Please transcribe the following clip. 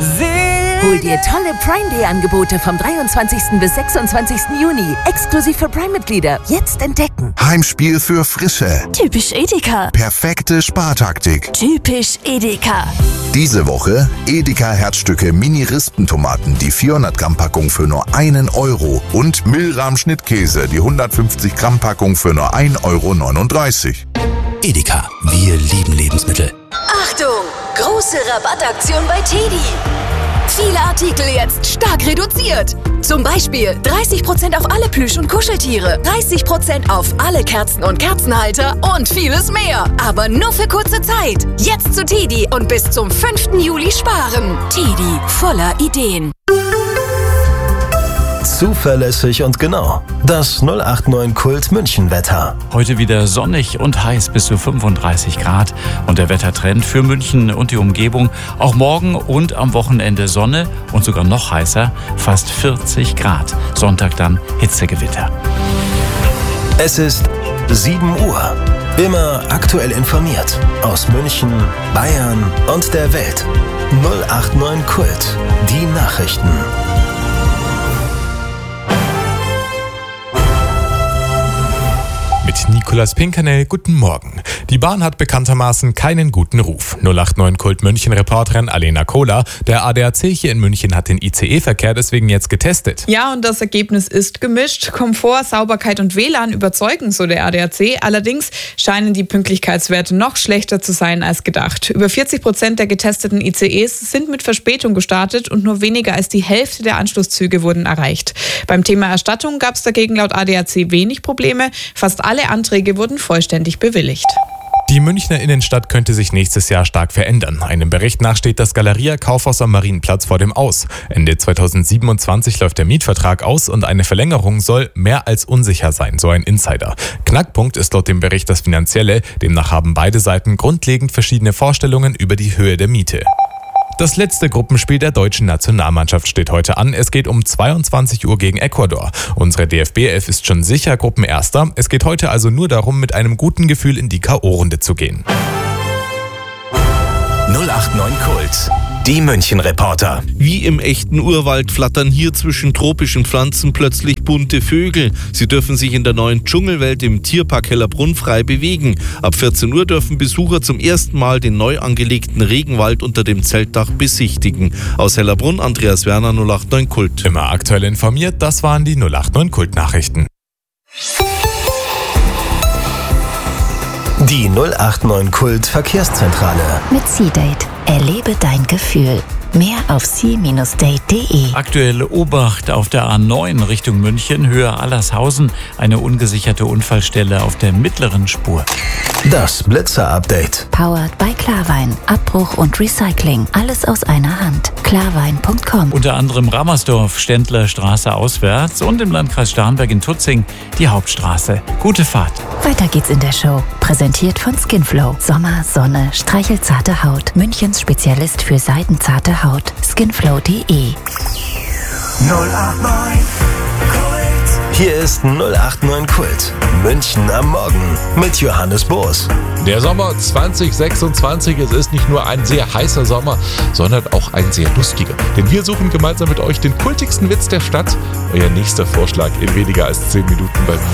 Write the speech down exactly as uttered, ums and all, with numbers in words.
Hol dir tolle Prime Day Angebote vom dreiundzwanzigsten bis sechsundzwanzigsten Juni. Exklusiv für Prime-Mitglieder. Jetzt entdecken. Heimspiel für Frische. Typisch Edeka. Perfekte Spartaktik. Typisch Edeka. Diese Woche Edeka Herzstücke Mini-Rispentomaten, die vierhundert Gramm Packung für nur einen Euro. Und Milram Schnittkäse, die hundertfünfzig Gramm Packung für nur ein Euro neununddreißig. Edeka, wir lieben Lebensmittel. Achtung! Große Rabattaktion bei Teddy. Viele Artikel jetzt stark reduziert. Zum Beispiel dreißig Prozent auf alle Plüsch- und Kuscheltiere, dreißig Prozent auf alle Kerzen und Kerzenhalter und vieles mehr. Aber nur für kurze Zeit. Jetzt zu Teddy und bis zum fünften Juli sparen. Teddy, voller Ideen. Zuverlässig und genau. Das null acht neun Kult München Wetter. Heute wieder sonnig und heiß bis zu fünfunddreißig Grad. Und der Wettertrend für München und die Umgebung. Auch morgen und am Wochenende Sonne und sogar noch heißer, fast vierzig Grad. Sonntag dann Hitzegewitter. Es ist sieben Uhr. Immer aktuell informiert. Aus München, Bayern und der Welt. null acht neun Kult. Die Nachrichten. Mit Nicolas Pinkernel, guten Morgen. Die Bahn hat bekanntermaßen keinen guten Ruf. null acht neun Kult München-Reporterin Alena Kohler. Der A D A C hier in München hat den I C E-Verkehr deswegen jetzt getestet. Ja, und das Ergebnis ist gemischt. Komfort, Sauberkeit und W L A N überzeugen, so der A D A C. Allerdings scheinen die Pünktlichkeitswerte noch schlechter zu sein als gedacht. Über vierzig Prozent der getesteten I C Es sind mit Verspätung gestartet und nur weniger als die Hälfte der Anschlusszüge wurden erreicht. Beim Thema Erstattung gab es dagegen laut A D A C wenig Probleme. Fast alle Anträge wurden vollständig bewilligt. Die Münchner Innenstadt könnte sich nächstes Jahr stark verändern. Einem Bericht nach steht das Galeria Kaufhaus am Marienplatz vor dem Aus. Ende zweitausendsiebenundzwanzig läuft der Mietvertrag aus und eine Verlängerung soll mehr als unsicher sein, so ein Insider. Knackpunkt ist laut dem Bericht das Finanzielle. Demnach haben beide Seiten grundlegend verschiedene Vorstellungen über die Höhe der Miete. Das letzte Gruppenspiel der deutschen Nationalmannschaft steht heute an. Es geht um zweiundzwanzig Uhr gegen Ecuador. Unsere D F B elf ist schon sicher Gruppenerster. Es geht heute also nur darum, mit einem guten Gefühl in die K O-Runde zu gehen. null acht neun Kult. Die München-Reporter. Wie im echten Urwald flattern hier zwischen tropischen Pflanzen plötzlich bunte Vögel. Sie dürfen sich in der neuen Dschungelwelt im Tierpark Hellerbrunn frei bewegen. Ab vierzehn Uhr dürfen Besucher zum ersten Mal den neu angelegten Regenwald unter dem Zeltdach besichtigen. Aus Hellerbrunn, Andreas Werner, null acht neun Kult. Immer aktuell informiert, das waren die null acht neun Kult-Nachrichten. Die null acht neun Kult Verkehrszentrale. Mit C-Date. Erlebe dein Gefühl. Mehr auf c Bindestrich date punkt de. Aktuelle Obacht auf der A neun Richtung München, Höhe Allershausen. Eine ungesicherte Unfallstelle auf der mittleren Spur. Das Blitzer-Update. Powered by Klarwein. Abbruch und Recycling. Alles aus einer Hand. klarwein punkt com. Unter anderem Rammersdorf, Ständlerstraße auswärts und im Landkreis Starnberg in Tutzing die Hauptstraße. Gute Fahrt. Weiter geht's in der Show. Präsentiert von Skinflow. Sommer, Sonne, streichelzarte Haut. Münchens Spezialist für seidenzarte Haut. skinflow punkt de. null acht neun Kult. Hier ist null acht neun Kult. München am Morgen mit Johannes Boos. Der Sommer zwanzig sechsundzwanzig, es ist nicht nur ein sehr heißer Sommer, sondern auch ein sehr lustiger. Denn wir suchen gemeinsam mit euch den kultigsten Witz der Stadt. Euer nächster Vorschlag in weniger als zehn Minuten bei